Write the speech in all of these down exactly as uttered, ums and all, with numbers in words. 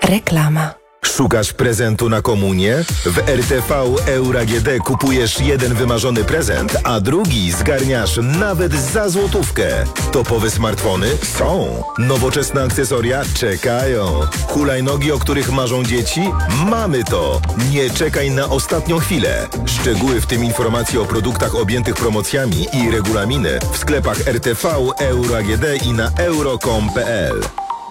Reklama. Szukasz prezentu na komunię? W R T V Euro A G D kupujesz jeden wymarzony prezent, a drugi zgarniasz nawet za złotówkę. Topowe smartfony? Są. Nowoczesne akcesoria? Czekają. Hulajnogi, o których marzą dzieci? Mamy to. Nie czekaj na ostatnią chwilę. Szczegóły, w tym informacje o produktach objętych promocjami i regulaminy w sklepach R T V Euro A G D i na euro kropka com kropka p l.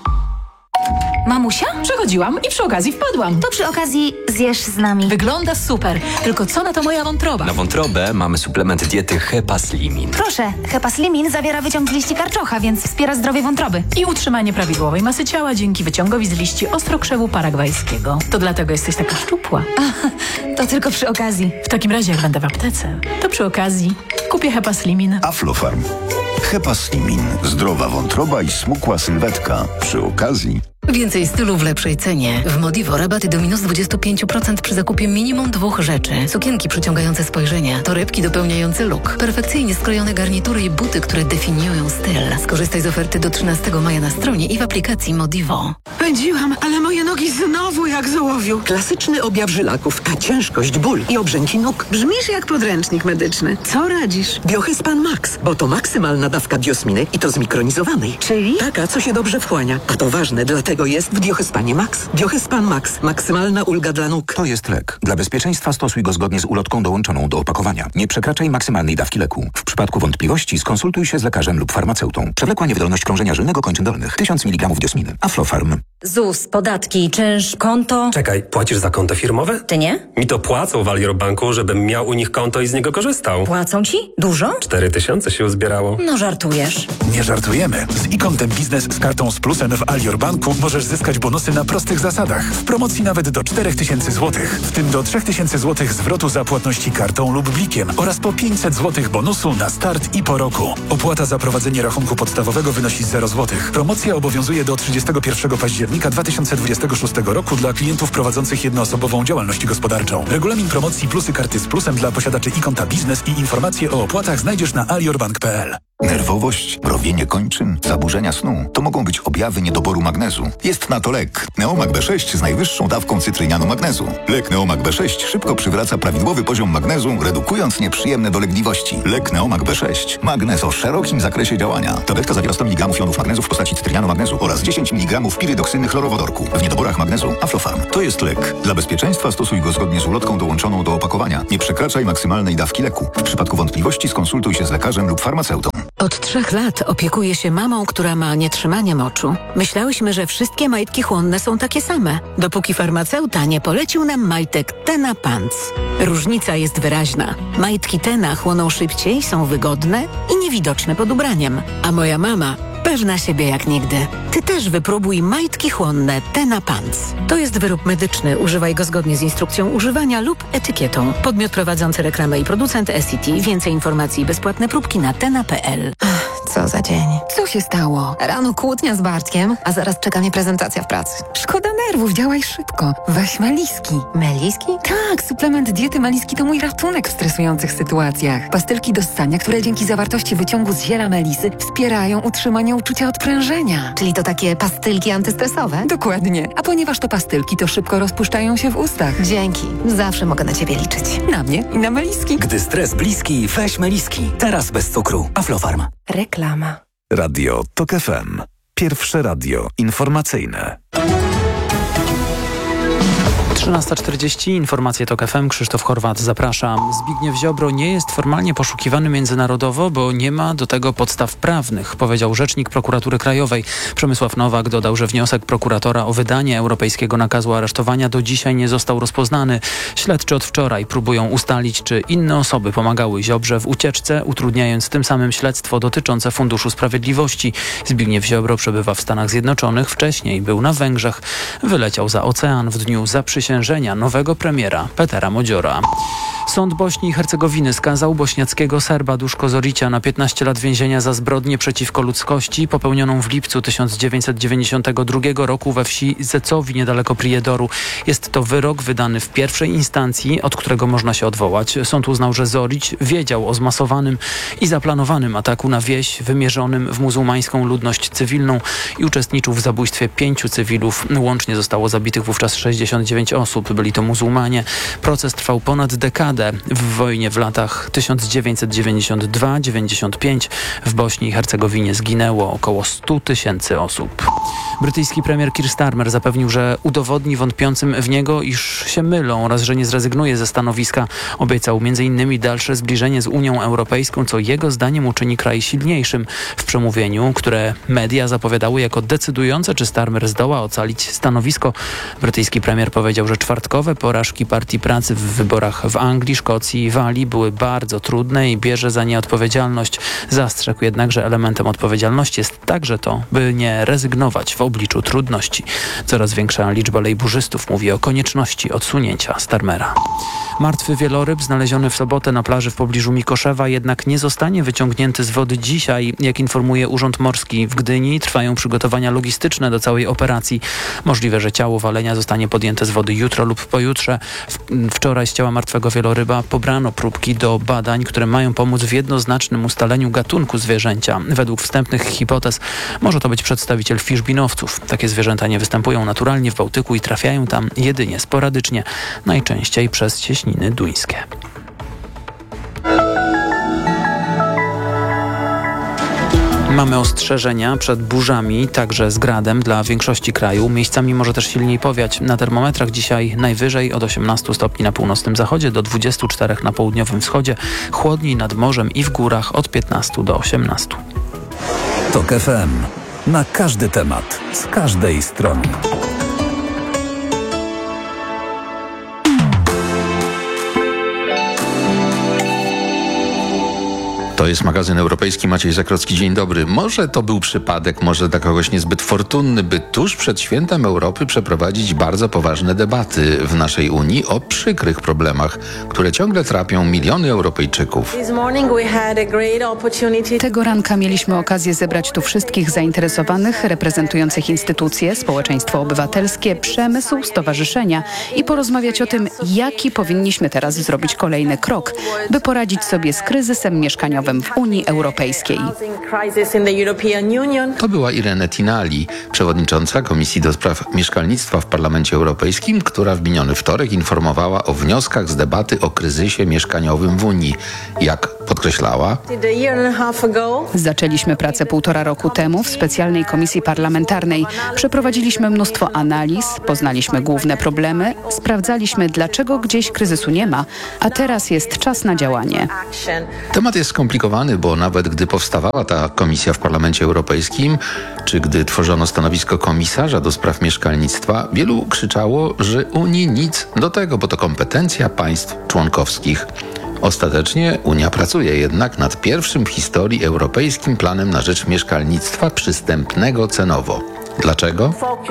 Mamusia? Przechodziłam i przy okazji wpadłam. To przy okazji zjesz z nami. Wygląda super. Tylko co na to moja wątroba? Na wątrobę mamy suplement diety Hepaslimin. Proszę, Hepaslimin zawiera wyciąg z liści karczocha, więc wspiera zdrowie wątroby. I utrzymanie prawidłowej masy ciała dzięki wyciągowi z liści ostrokrzewu paragwajskiego. To dlatego jesteś taka szczupła. A, to tylko przy okazji. W takim razie, jak będę w aptece, to przy okazji kupię Hepaslimin. Aflofarm. Hepaslimin. Zdrowa wątroba i smukła sylwetka. Przy okazji... Więcej stylu w lepszej cenie. W Modivo rabaty do minus dwadzieścia pięć procent przy zakupie minimum dwóch rzeczy. Sukienki przyciągające spojrzenie, torebki dopełniające look, perfekcyjnie skrojone garnitury i buty, które definiują styl. Skorzystaj z oferty do trzynastego maja na stronie i w aplikacji Modivo. Pędziłam, ale moje nogi znowu jak z ołowiu. Klasyczny objaw żylaków, ta ciężkość, ból i obrzęki nóg. Brzmisz jak podręcznik medyczny. Co radzisz? Biohyspan Max, bo to maksymalna dawka biosminy i to zmikronizowanej. Czyli? Taka, co się dobrze wchłania. A to ważne, dlatego jest w Biohyspanie Max. Biohyspan Max. Maksymalna ulga dla nóg. To jest lek. Dla bezpieczeństwa stosuj go zgodnie z ulotką dołączoną do opakowania. Nie przekraczaj maksymalnej dawki leku. W przypadku wątpliwości skonsultuj się z lekarzem lub farmaceutą. Przewlekła niewydolność krążenia żylnego kończyn dolnych. tysiąc miligramów diosminy. Aflofarm. Z U S, podatki, czynsz, konto. Czekaj, płacisz za konto firmowe? Ty nie? Mi to płacą w Alior Banku, żebym miał u nich konto i z niego korzystał. Płacą ci? Dużo? Cztery tysiące się uzbierało. No żartujesz. Nie żartujemy. Z e-kontem biznes z kartą z plusem w Alior Banku możesz zyskać bonusy na prostych zasadach. W promocji nawet do czterech tysięcy złotych. W tym do trzech tysięcy złotych zwrotu za płatności kartą lub blikiem oraz po pięćset złotych bonusu na start i po roku. Opłata za prowadzenie rachunku podstawowego wynosi zero złotych. Promocja obowiązuje do trzydziestego pierwszego października dwa tysiące dwudziestego szóstego roku dla klientów prowadzących jednoosobową działalność gospodarczą. Regulamin promocji plusy karty z plusem dla posiadaczy e-konta biznes i informacje o opłatach znajdziesz na aliorbank kropka p l. Nerwowość, mrowienie kończyn, zaburzenia snu to mogą być objawy niedoboru magnezu. Jest na to lek. Neomag B sześć z najwyższą dawką cytrynianu magnezu. Lek Neomag B sześć szybko przywraca prawidłowy poziom magnezu, redukując nieprzyjemne dolegliwości. Lek Neomag B sześć. Magnez o szerokim zakresie działania. Tabletka zawiera sto miligramów jonów magnezu w postaci cytrynianu magnezu oraz dziesięć miligramów pirydoksyny chlorowodorku. W niedoborach magnezu Aflofarm. To jest lek. Dla bezpieczeństwa stosuj go zgodnie z ulotką dołączoną do opakowania. Nie przekraczaj maksymalnej dawki leku. W przypadku wątpliwości skonsultuj się z lekarzem lub farmaceutą. Od trzech lat opiekuję się mamą, która ma nietrzymanie moczu. Myślałyśmy, że wszystkie majtki chłonne są takie same, dopóki farmaceuta nie polecił nam majtek Tena Pants. Różnica jest wyraźna. Majtki Tena chłoną szybciej, są wygodne i niewidoczne pod ubraniem. A moja mama pewna siebie jak nigdy. Ty też wypróbuj majtki chłonne Tena Pants. To jest wyrób medyczny. Używaj go zgodnie z instrukcją używania lub etykietą. Podmiot prowadzący reklamę i producent S C T. Więcej informacji i bezpłatne próbki na tena kropka p l. Co za dzień. Co się stało? Rano kłótnia z Bartkiem, a zaraz czeka mnie prezentacja w pracy. Szkoda nerwów, działaj szybko. Weź Meliski. Meliski? Tak, suplement diety Meliski to mój ratunek w stresujących sytuacjach. Pastylki do ssania, które dzięki zawartości wyciągu z ziela melisy wspierają utrzymanie uczucia odprężenia. Czyli to takie pastylki antystresowe? Dokładnie. A ponieważ to pastylki, to szybko rozpuszczają się w ustach. Dzięki. Zawsze mogę na ciebie liczyć. Na mnie i na Meliski. Gdy stres bliski, weź Meliski. Teraz bez cukru. Aflofarm. Reklama. Radio Tok F M. Pierwsze radio informacyjne. trzynasta czterdzieści, informacje Tok F M, Krzysztof Horwat, zapraszam. Zbigniew Ziobro nie jest formalnie poszukiwany międzynarodowo, bo nie ma do tego podstaw prawnych, powiedział rzecznik Prokuratury Krajowej. Przemysław Nowak dodał, że wniosek prokuratora o wydanie europejskiego nakazu aresztowania do dzisiaj nie został rozpoznany. Śledczy od wczoraj próbują ustalić, czy inne osoby pomagały Ziobrze w ucieczce, utrudniając tym samym śledztwo dotyczące Funduszu Sprawiedliwości. Zbigniew Ziobro przebywa w Stanach Zjednoczonych, wcześniej był na Węgrzech, wyleciał za ocean w dniu zaprzysiężenia zaprzysiężenia nowego premiera Petera Modziora. Sąd Bośni i Hercegowiny skazał bośniackiego Serba Duszko Zoricia na piętnaście lat więzienia za zbrodnię przeciwko ludzkości popełnioną w lipcu tysiąc dziewięćset dziewięćdziesiątego drugiego roku we wsi Zecowi niedaleko Prijedoru. Jest to wyrok wydany w pierwszej instancji, od którego można się odwołać. Sąd uznał, że Zorić wiedział o zmasowanym i zaplanowanym ataku na wieś wymierzonym w muzułmańską ludność cywilną i uczestniczył w zabójstwie pięciu cywilów. Łącznie zostało zabitych wówczas sześćdziesiąt dziewięć osób. Byli to muzułmanie. Proces trwał ponad dekadę. W wojnie w latach tysiąc dziewięćset dziewięćdziesiąt dwa do dziewięćdziesiąt pięć w Bośni i Hercegowinie zginęło około stu tysięcy osób. Brytyjski premier Keir Starmer zapewnił, że udowodni wątpiącym w niego, iż się mylą oraz że nie zrezygnuje ze stanowiska. Obiecał między innymi dalsze zbliżenie z Unią Europejską, co jego zdaniem uczyni kraj silniejszym. W przemówieniu, które media zapowiadały jako decydujące, czy Starmer zdoła ocalić stanowisko, brytyjski premier powiedział, że czwartkowe porażki Partii Pracy w wyborach w Anglii, Szkocji i Walii były bardzo trudne i bierze za nie odpowiedzialność. Zastrzegł jednak, że elementem odpowiedzialności jest także to, by nie rezygnować w obliczu trudności. Coraz większa liczba lejburzystów mówi o konieczności odsunięcia Starmera. Martwy wieloryb znaleziony w sobotę na plaży w pobliżu Mikoszewa jednak nie zostanie wyciągnięty z wody dzisiaj. Jak informuje Urząd Morski w Gdyni, trwają przygotowania logistyczne do całej operacji. Możliwe, że ciało walenia zostanie podjęte z wody jutro lub pojutrze. Wczoraj z ciała martwego wieloryba pobrano próbki do badań, które mają pomóc w jednoznacznym ustaleniu gatunku zwierzęcia. Według wstępnych hipotez może to być przedstawiciel fiszbinowców. Takie zwierzęta nie występują naturalnie w Bałtyku i trafiają tam jedynie sporadycznie, najczęściej przez cieśniny duńskie. Mamy ostrzeżenia przed burzami, także z gradem dla większości kraju. Miejscami może też silniej powiać. Na termometrach dzisiaj najwyżej od osiemnastu stopni na północnym zachodzie do dwudziestu czterech na południowym wschodzie. Chłodniej nad morzem i w górach od piętnastu do osiemnastu. TOK F M. Na każdy temat, z każdej strony. To jest magazyn europejski. Maciej Zakrocki, dzień dobry. Może to był przypadek, może dla kogoś niezbyt fortunny, by tuż przed świętem Europy przeprowadzić bardzo poważne debaty w naszej Unii o przykrych problemach, które ciągle trapią miliony Europejczyków. Tego ranka mieliśmy okazję zebrać tu wszystkich zainteresowanych, reprezentujących instytucje, społeczeństwo obywatelskie, przemysł, stowarzyszenia i porozmawiać o tym, jaki powinniśmy teraz zrobić kolejny krok, by poradzić sobie z kryzysem mieszkaniowym w Unii Europejskiej. To była Irene Tinali, przewodnicząca Komisji do Spraw Mieszkalnictwa w Parlamencie Europejskim, która w miniony wtorek informowała o wnioskach z debaty o kryzysie mieszkaniowym w Unii. Jak podkreślała, zaczęliśmy pracę półtora roku temu w specjalnej komisji parlamentarnej. Przeprowadziliśmy mnóstwo analiz, poznaliśmy główne problemy, sprawdzaliśmy, dlaczego gdzieś kryzysu nie ma, a teraz jest czas na działanie. Temat jest skomplikowany, bo nawet gdy powstawała ta komisja w Parlamencie Europejskim, czy gdy tworzono stanowisko komisarza do spraw mieszkalnictwa, wielu krzyczało, że Unii nic do tego, bo to kompetencja państw członkowskich. Ostatecznie Unia pracuje jednak nad pierwszym w historii europejskim planem na rzecz mieszkalnictwa przystępnego cenowo. Dlaczego?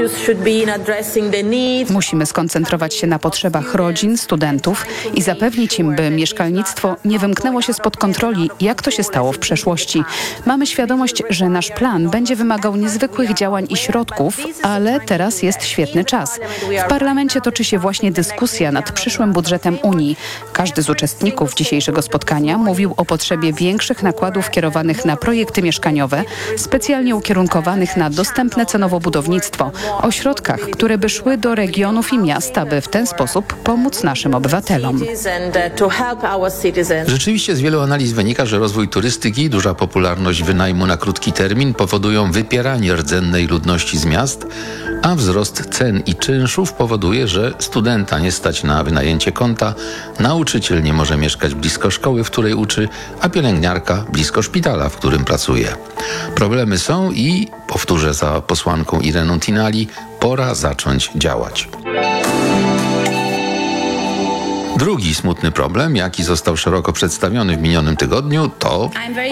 Musimy skoncentrować się na potrzebach rodzin, studentów i zapewnić im, by mieszkalnictwo nie wymknęło się spod kontroli, jak to się stało w przeszłości. Mamy świadomość, że nasz plan będzie wymagał niezwykłych działań i środków, ale teraz jest świetny czas. W parlamencie toczy się właśnie dyskusja nad przyszłym budżetem Unii. Każdy z uczestników dzisiejszego spotkania mówił o potrzebie większych nakładów kierowanych na projekty mieszkaniowe, specjalnie ukierunkowanych na dostępne cenowo budownictwo, o środkach, które by szły do regionów i miast, aby w ten sposób pomóc naszym obywatelom. Rzeczywiście z wielu analiz wynika, że rozwój turystyki i duża popularność wynajmu na krótki termin powodują wypieranie rdzennej ludności z miast, a wzrost cen i czynszów powoduje, że studenta nie stać na wynajęcie kąta, nauczyciel nie może mieszkać blisko szkoły, w której uczy, a pielęgniarka blisko szpitala, w którym pracuje. Problemy są i, powtórzę za posłanką Ireną Tinali, pora zacząć działać. Drugi smutny problem, jaki został szeroko przedstawiony w minionym tygodniu, to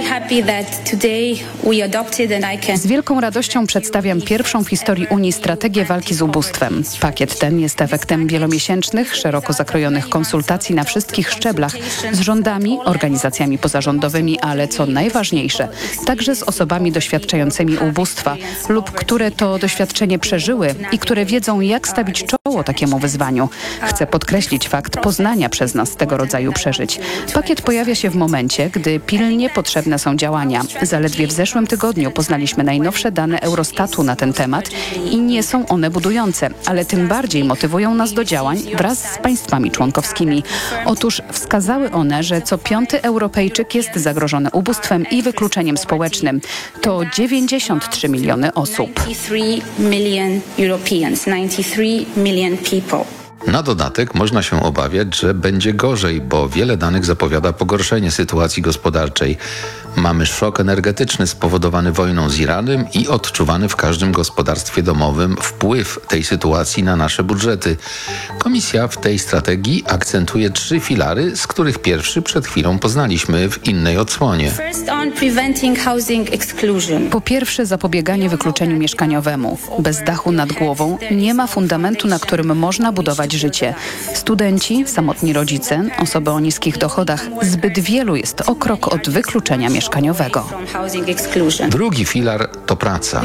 Z wielką radością przedstawiam pierwszą w historii Unii strategię walki z ubóstwem. Pakiet ten jest efektem wielomiesięcznych, szeroko zakrojonych konsultacji na wszystkich szczeblach z rządami, organizacjami pozarządowymi, ale co najważniejsze, także z osobami doświadczającymi ubóstwa lub które to doświadczenie przeżyły i które wiedzą, jak stawić czoło takiemu wyzwaniu. Chcę podkreślić fakt poznania przez nas tego rodzaju przeżyć. Pakiet pojawia się w momencie, gdy pilnie potrzebne są działania. Zaledwie w zeszłym tygodniu poznaliśmy najnowsze dane Eurostatu na ten temat i nie są one budujące, ale tym bardziej motywują nas do działań wraz z państwami członkowskimi. Otóż wskazały one, że co piąty Europejczyk jest zagrożony ubóstwem i wykluczeniem społecznym. To dziewięćdziesiąt trzy miliony osób. Na dodatek można się obawiać, że będzie gorzej, bo wiele danych zapowiada pogorszenie sytuacji gospodarczej. Mamy szok energetyczny spowodowany wojną z Iranem i odczuwany w każdym gospodarstwie domowym wpływ tej sytuacji na nasze budżety. Komisja w tej strategii akcentuje trzy filary, z których pierwszy przed chwilą poznaliśmy w innej odsłonie. Po pierwsze, zapobieganie wykluczeniu mieszkaniowemu. Bez dachu nad głową nie ma fundamentu, na którym można budować życie. Studenci, samotni rodzice, osoby o niskich dochodach, zbyt wielu jest o krok od wykluczenia mieszkaniowego. Drugi filar to praca.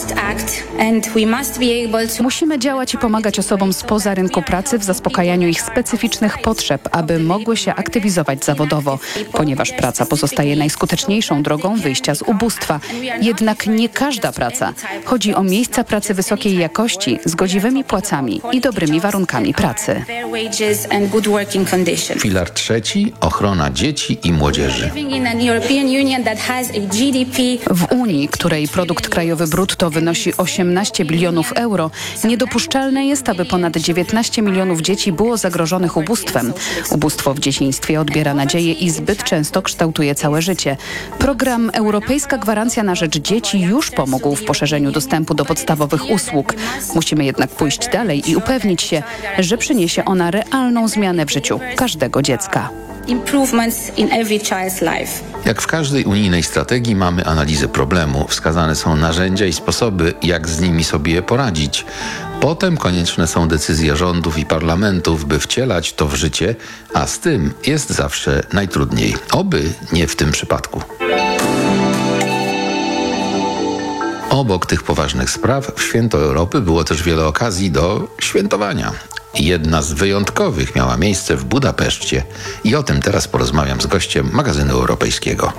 Musimy działać i pomagać osobom spoza rynku pracy w zaspokajaniu ich specyficznych potrzeb, aby mogły się aktywizować zawodowo, ponieważ praca pozostaje najskuteczniejszą drogą wyjścia z ubóstwa. Jednak nie każda praca. Chodzi o miejsca pracy wysokiej jakości, z godziwymi płacami i dobrymi warunkami pracy. Filar trzeci, ochrona dzieci i młodzieży. W Unii, której produkt krajowy brutto wynosi osiemnaście bilionów euro, niedopuszczalne jest, aby ponad dziewiętnaście milionów dzieci było zagrożonych ubóstwem. Ubóstwo w dzieciństwie odbiera nadzieję i zbyt często kształtuje całe życie. Program Europejska Gwarancja na Rzecz Dzieci już pomógł w poszerzeniu dostępu do podstawowych usług. Musimy jednak pójść dalej i upewnić się, że przyniesie ona realną zmianę w życiu każdego dziecka. Jak w każdej unijnej strategii mamy analizę problemu. Wskazane są narzędzia i sposoby, jak z nimi sobie poradzić. Potem konieczne są decyzje rządów i parlamentów, by wcielać to w życie, a z tym jest zawsze najtrudniej. Oby nie w tym przypadku. Obok tych poważnych spraw w Święto Europy było też wiele okazji do świętowania. Jedna z wyjątkowych miała miejsce w Budapeszcie i o tym teraz porozmawiam z gościem magazynu europejskiego.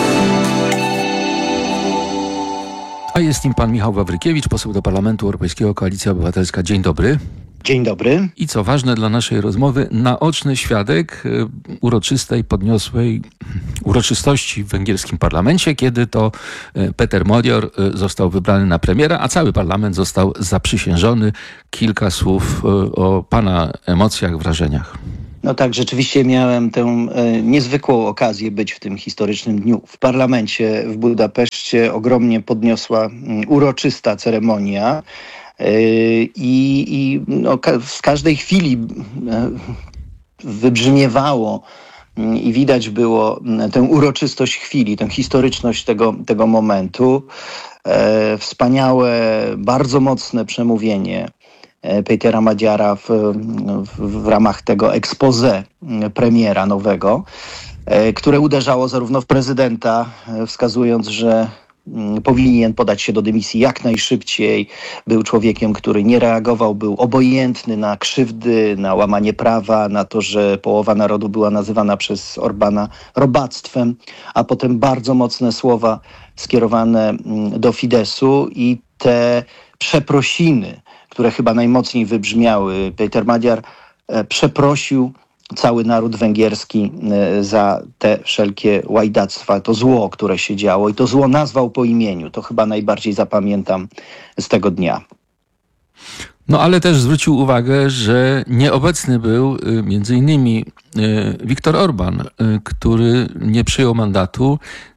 A jest nim pan Michał Wawrykiewicz, poseł do Parlamentu Europejskiego, Koalicja Obywatelska. Dzień dobry. Dzień dobry. I co ważne dla naszej rozmowy, naoczny świadek y, uroczystej, podniosłej uroczystości w węgierskim parlamencie, kiedy to y, Peter Modior y, został wybrany na premiera, a cały parlament został zaprzysiężony. Kilka słów y, o pana emocjach, wrażeniach. No tak, rzeczywiście miałem tę e, niezwykłą okazję być w tym historycznym dniu. W parlamencie w Budapeszcie ogromnie podniosła m, uroczysta ceremonia e, i, i no, ka- w każdej chwili e, wybrzmiewało m, i widać było m, tę uroczystość chwili, tę historyczność tego, tego momentu. E, wspaniałe, bardzo mocne przemówienie Petera Modiora w, w, w ramach tego expose premiera nowego, które uderzało zarówno w prezydenta, wskazując, że powinien podać się do dymisji jak najszybciej. Był człowiekiem, który nie reagował, był obojętny na krzywdy, na łamanie prawa, na to, że połowa narodu była nazywana przez Orbana robactwem, a potem bardzo mocne słowa skierowane do Fidesu i te przeprosiny, które chyba najmocniej wybrzmiały. Peter Modior przeprosił cały naród węgierski za te wszelkie łajdactwa, to zło, które się działo i to zło nazwał po imieniu. To chyba najbardziej zapamiętam z tego dnia. No ale też zwrócił uwagę, że nieobecny był między innymi Viktor Orban, który nie przyjął mandatu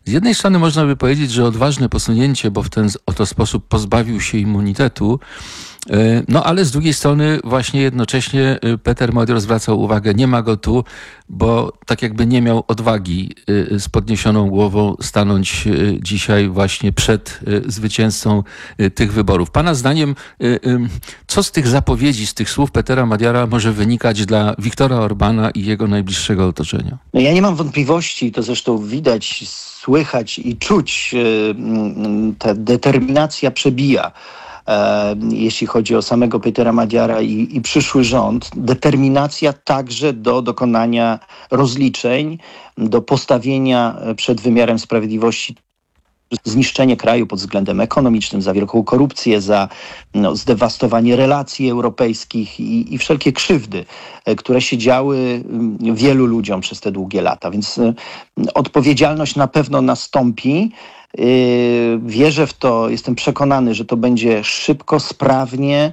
Z jednej strony można by powiedzieć, że odważne posunięcie, bo w ten oto sposób pozbawił się immunitetu, no ale z drugiej strony właśnie jednocześnie Peter Modior zwracał uwagę, nie ma go tu, bo tak jakby nie miał odwagi z podniesioną głową stanąć dzisiaj właśnie przed zwycięzcą tych wyborów. Pana zdaniem, co z tych zapowiedzi, z tych słów Petera Modiora może wynikać dla Viktora Orbana i jego najbliższego otoczenia? No ja nie mam wątpliwości, to zresztą widać, słychać i czuć, ta determinacja przebija. Jeśli chodzi o samego Petera Modiora i, i przyszły rząd, determinacja także do dokonania rozliczeń, do postawienia przed wymiarem sprawiedliwości zniszczenie kraju pod względem ekonomicznym, za wielką korupcję, za no, zdewastowanie relacji europejskich i, i wszelkie krzywdy, które się działy wielu ludziom przez te długie lata. Więc odpowiedzialność na pewno nastąpi. Wierzę w to, jestem przekonany, że to będzie szybko, sprawnie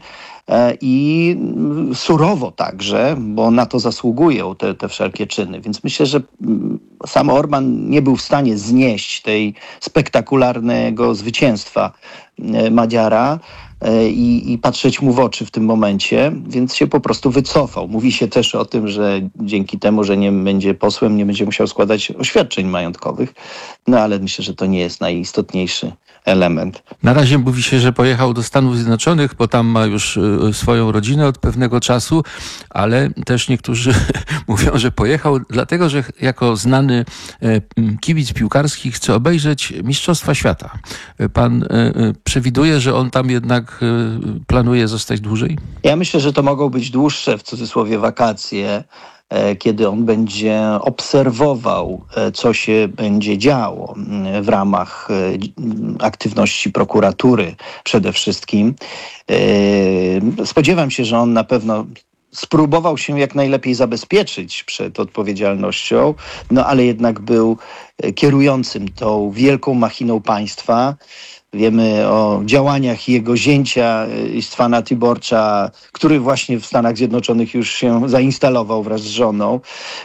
i surowo także, bo na to zasługują te, te wszelkie czyny. Więc myślę, że sam Orban nie był w stanie znieść tej spektakularnego zwycięstwa Modiora i, i patrzeć mu w oczy w tym momencie, więc się po prostu wycofał. Mówi się też o tym, że dzięki temu, że nie będzie posłem, nie będzie musiał składać oświadczeń majątkowych, no ale myślę, że to nie jest najistotniejszy element. Na razie mówi się, że pojechał do Stanów Zjednoczonych, bo tam ma już swoją rodzinę od pewnego czasu, ale też niektórzy mówią, że pojechał dlatego, że jako znany kibic piłkarski chce obejrzeć Mistrzostwa Świata. Pan przewiduje, że on tam jednak planuje zostać dłużej? Ja myślę, że to mogą być dłuższe, w cudzysłowie, wakacje, kiedy on będzie obserwował, co się będzie działo w ramach aktywności prokuratury przede wszystkim. Spodziewam się, że on na pewno spróbował się jak najlepiej zabezpieczyć przed odpowiedzialnością, no ale jednak był kierującym tą wielką machiną państwa. Wiemy o działaniach jego zięcia Istvana Tiborcza, który właśnie w Stanach Zjednoczonych już się zainstalował wraz z żoną.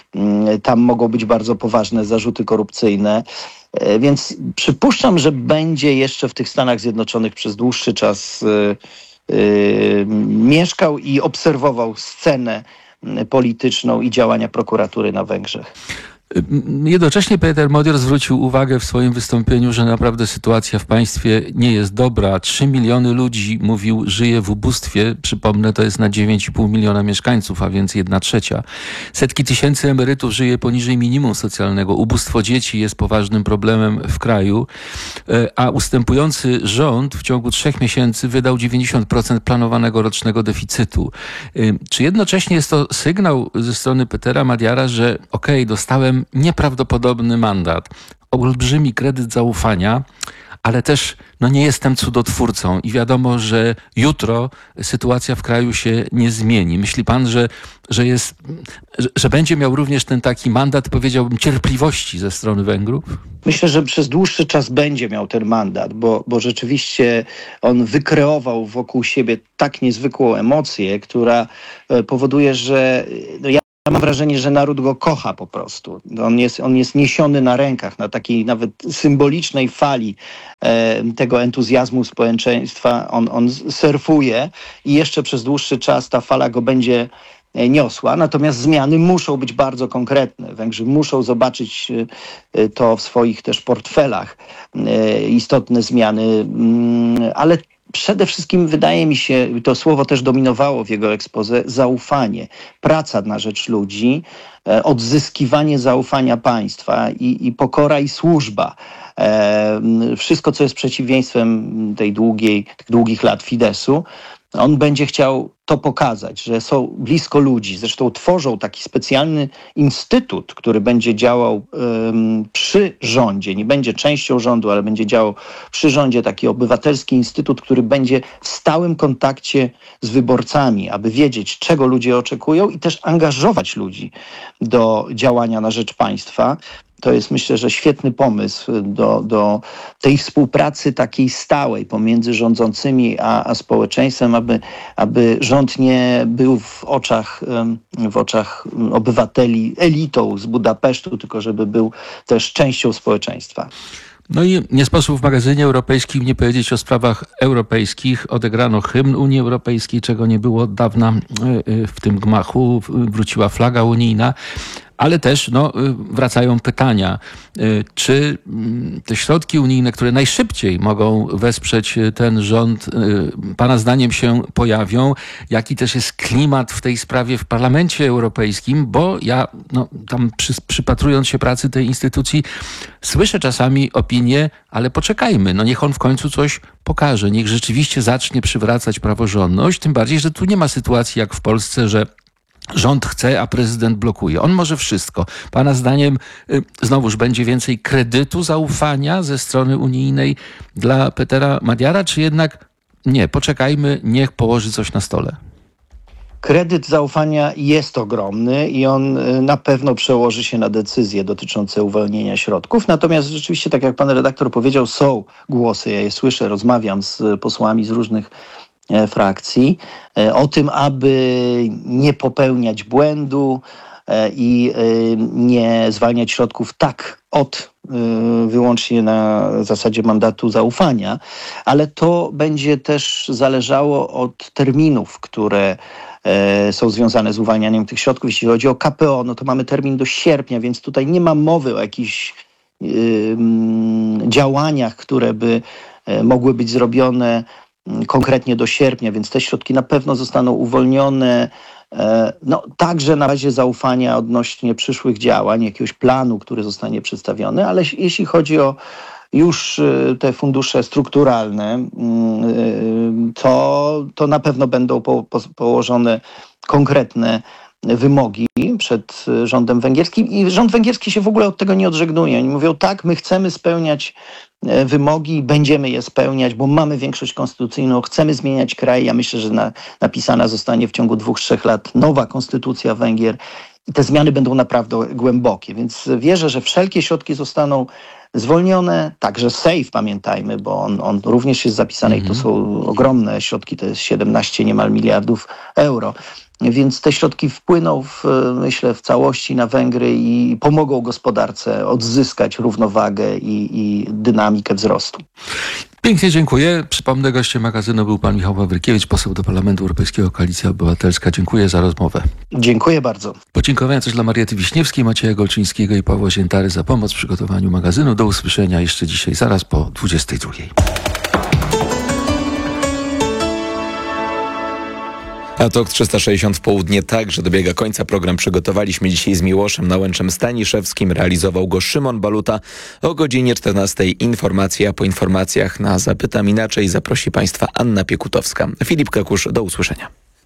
Tam mogą być bardzo poważne zarzuty korupcyjne. Więc przypuszczam, że będzie jeszcze w tych Stanach Zjednoczonych przez dłuższy czas yy, yy, mieszkał i obserwował scenę polityczną i działania prokuratury na Węgrzech. Jednocześnie Peter Modior zwrócił uwagę w swoim wystąpieniu, że naprawdę sytuacja w państwie nie jest dobra. Trzy miliony ludzi, mówił, żyje w ubóstwie. Przypomnę, to jest na dziewięć i pół miliona mieszkańców, a więc jedna trzecia. Setki tysięcy emerytów żyje poniżej minimum socjalnego. Ubóstwo dzieci jest poważnym problemem w kraju, a ustępujący rząd w ciągu trzech miesięcy wydał dziewięćdziesiąt procent planowanego rocznego deficytu. Czy jednocześnie jest to sygnał ze strony Petera Modiora, że okej, okay, dostałem nieprawdopodobny mandat, olbrzymi kredyt zaufania, ale też no nie jestem cudotwórcą i wiadomo, że jutro sytuacja w kraju się nie zmieni. Myśli pan, że, że, jest, że, że będzie miał również ten taki mandat, powiedziałbym, cierpliwości ze strony Węgrów? Myślę, że przez dłuższy czas będzie miał ten mandat, bo, bo rzeczywiście on wykreował wokół siebie tak niezwykłą emocję, która powoduje, że no ja mam wrażenie, że naród go kocha po prostu. On jest, on jest niesiony na rękach, na takiej nawet symbolicznej fali e, tego entuzjazmu społeczeństwa. On, on surfuje i jeszcze przez dłuższy czas ta fala go będzie niosła. Natomiast zmiany muszą być bardzo konkretne. Węgrzy muszą zobaczyć e, to w swoich też portfelach. E, istotne zmiany, mm, ale przede wszystkim wydaje mi się, to słowo też dominowało w jego exposé, zaufanie, praca na rzecz ludzi, e, odzyskiwanie zaufania państwa i, i pokora i służba. E, wszystko, co jest przeciwieństwem tej długiej, tych długich lat Fideszu. On będzie chciał to pokazać, że są blisko ludzi. Zresztą tworzą taki specjalny instytut, który będzie działał um, przy rządzie. Nie będzie częścią rządu, ale będzie działał przy rządzie. Taki obywatelski instytut, który będzie w stałym kontakcie z wyborcami, aby wiedzieć, czego ludzie oczekują i też angażować ludzi do działania na rzecz państwa. to jest myślę, że świetny pomysł do, do tej współpracy takiej stałej pomiędzy rządzącymi a, a społeczeństwem, aby, aby rząd nie był w oczach, w oczach obywateli elitą z Budapesztu, tylko żeby był też częścią społeczeństwa. No i nie sposób w magazynie europejskim nie powiedzieć o sprawach europejskich. Odegrano hymn Unii Europejskiej, czego nie było od dawna w tym gmachu. Wróciła flaga unijna. Ale też no, wracają pytania, czy te środki unijne, które najszybciej mogą wesprzeć ten rząd, pana zdaniem się pojawią? Jaki też jest klimat w tej sprawie w Parlamencie Europejskim? Bo ja no, tam przy, przypatrując się pracy tej instytucji słyszę czasami opinię, ale poczekajmy, no niech on w końcu coś pokaże, niech rzeczywiście zacznie przywracać praworządność, tym bardziej, że tu nie ma sytuacji jak w Polsce, że rząd chce, a prezydent blokuje. On może wszystko. Pana zdaniem znowuż będzie więcej kredytu zaufania ze strony unijnej dla Petera Madiara, czy jednak nie, poczekajmy, niech położy coś na stole? Kredyt zaufania jest ogromny i on na pewno przełoży się na decyzje dotyczące uwolnienia środków. Natomiast rzeczywiście, tak jak pan redaktor powiedział, są głosy, ja je słyszę, rozmawiam z posłami z różnych frakcji, o tym, aby nie popełniać błędu i nie zwalniać środków tak od wyłącznie na zasadzie mandatu zaufania, ale to będzie też zależało od terminów, które są związane z uwalnianiem tych środków. Jeśli chodzi o K P O, no to mamy termin do sierpnia, więc tutaj nie ma mowy o jakichś yy, działaniach, które by mogły być zrobione konkretnie do sierpnia, więc te środki na pewno zostaną uwolnione. No, także na bazie zaufania odnośnie przyszłych działań, jakiegoś planu, który zostanie przedstawiony, ale jeśli chodzi o już te fundusze strukturalne, to, to na pewno będą po, po, położone konkretne wymogi przed rządem węgierskim i rząd węgierski się w ogóle od tego nie odżegnuje. Oni mówią tak, my chcemy spełniać wymogi, będziemy je spełniać, bo mamy większość konstytucyjną, chcemy zmieniać kraj. Ja myślę, że na, napisana zostanie w ciągu dwóch, trzech lat nowa konstytucja Węgier i te zmiany będą naprawdę głębokie, więc wierzę, że wszelkie środki zostaną zwolnione, także SAFE pamiętajmy, bo on, on również jest zapisany mm-hmm. i to są ogromne środki, to jest siedemnaście niemal miliardów euro. Więc te środki wpłyną, w, myślę, w całości na Węgry i pomogą gospodarce odzyskać równowagę i, i dynamikę wzrostu. Pięknie dziękuję. Przypomnę, gościem magazynu był pan Michał Wawrykiewicz, poseł do Parlamentu Europejskiego, Koalicja Obywatelska. Dziękuję za rozmowę. Dziękuję bardzo. Podziękowania też dla Mariety Wiśniewskiej, Macieja Golczyńskiego i Pawła Ziętary za pomoc w przygotowaniu magazynu. Do usłyszenia jeszcze dzisiaj, zaraz po dwudziestej drugiej. A TOK trzysta sześćdziesiąt w południe także dobiega końca. Program przygotowaliśmy dzisiaj z Miłoszem Nałęczem Staniszewskim. Realizował go Szymon Baluta. O godzinie czternastej informacja. Po informacjach na Zapytam Inaczej zaprosi Państwa Anna Piekutowska. Filip Kakusz, do usłyszenia.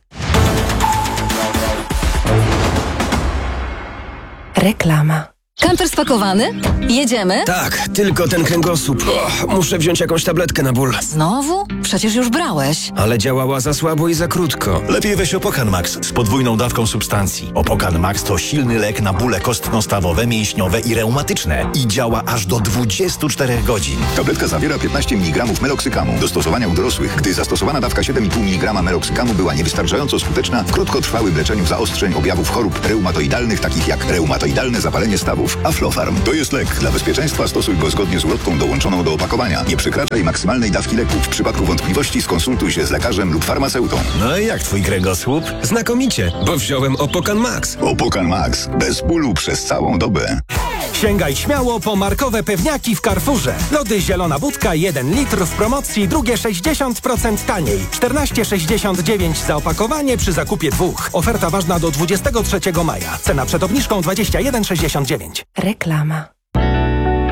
Reklama. Kamper spakowany? Jedziemy? Tak, tylko ten kręgosłup. O, muszę wziąć jakąś tabletkę na ból. Znowu? Przecież już brałeś. Ale działała za słabo i za krótko. Lepiej weź Opokan Max z podwójną dawką substancji. Opokan Max to silny lek na bóle kostno-stawowe, mięśniowe i reumatyczne. I działa aż do dwudziestu czterech godzin. Tabletka zawiera piętnaście miligramów meloksykamu. Do stosowania u dorosłych, gdy zastosowana dawka siedem i pół miligrama meloksykamu była niewystarczająco skuteczna w krótkotrwałym leczeniu zaostrzeń objawów chorób reumatoidalnych, takich jak reumatoidalne zapalenie stawów. Aflofarm to jest lek. Dla bezpieczeństwa stosuj go zgodnie z ulotką dołączoną do opakowania. Nie przekraczaj maksymalnej dawki leku. W przypadku wątpliwości skonsultuj się z lekarzem lub farmaceutą. No i jak twój kręgosłup? Znakomicie, bo wziąłem Opokan Max. Opokan Max. Bez bólu przez całą dobę. Sięgaj śmiało po markowe pewniaki w Carrefourze. Lody Zielona Budka jeden litr w promocji, drugie sześćdziesiąt procent taniej. czternaście sześćdziesiąt dziewięć za opakowanie przy zakupie dwóch. Oferta ważna do dwudziestego trzeciego maja. Cena przed obniżką dwadzieścia jeden sześćdziesiąt dziewięć. Reklama.